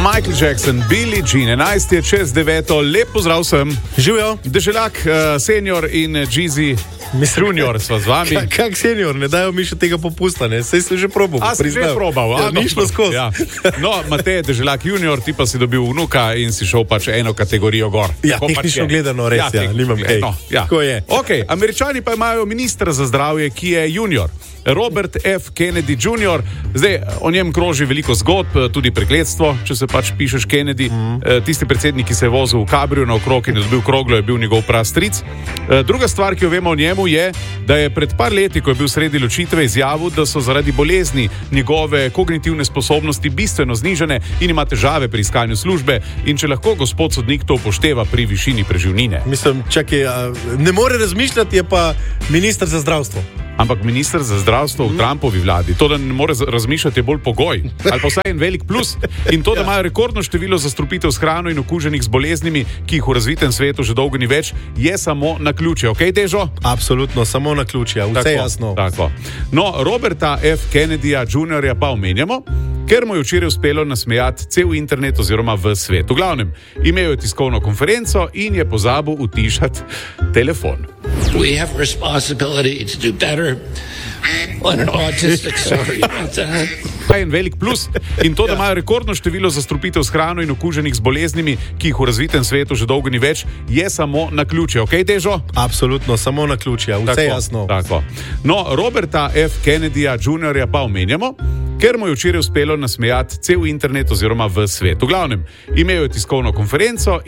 Michael Jackson, Billie Jean, 11 je čez 9, lep pozdrav vsem. Živijo. Deželak, senior in Jeezy junior sva z vami. Kak senior, ne dajo mi še tega popusta, ne? Sej sem že probal. A, si že probal? Ja, ni šlo skozi. Ja. No, Matej, Deželak junior, ti pa si dobil vnuka in si šel pač eno kategorijo gor. Ja, tehnično gledano res, nimam kaj. No, ja. Tako je. Ok, Američani pa imajo ministra za zdravje, ki je junior. Robert F. Kennedy Jr. Zdaj, o njem kroži veliko zgodb, tudi prekletstvo, če se pač pišeš Kennedy. Tisti predsednik, ki se je vozil v kabriju naokrog in je dobil kroglo, je bil njegov prastric. Druga stvar, ki jo vemo o njemu, je, da je pred par leti, ko je bil sredi ločitve, izjavil, da so zaradi bolezni njegove kognitivne sposobnosti bistveno znižane in ima težave pri iskanju službe. In če lahko gospod sodnik to upošteva pri višini preživnine. Mislim, čakaj, ne more razmišljati, je pa minister za zdravstvo. Ampak minister za zdravstvo v Trumpovi vladi, to, da ne more razmišljati, je bolj pogoj. Ali pa vsaj en velik plus. In to, da imajo rekordno število zastrupitev s hrano in okuženih z boleznimi, ki jih v razvitem svetu že dolgo ni več, je samo naključje. Ok, Težo? Absolutno, samo naključje. Vse tako, jasno. Tako. No, Roberta F. Kennedyja Jr. pa omenjamo, ker mu je včeraj uspelo nasmejati cel internet oziroma v svet. V glavnem, imel je tiskovno konferenco in je pozabil utišati telefon. We have responsibility to do better on an autistic, sorry about that. Pa je en velik plus. In to, da imajo rekordno število zastrupitev s hrano in okuženih z boleznimi, ki jih v razvitem svetu že dolgo ni več, je samo naključje. Ok, Težo? Absolutno, samo naključje. Vse tako, jasno. Tako. No, Roberta F. Kennedyja Jr. pa omenjamo, ker mu je včeraj uspelo nasmejati cel internet oziroma v svet. V glavnem, imel je tiskovno konferenco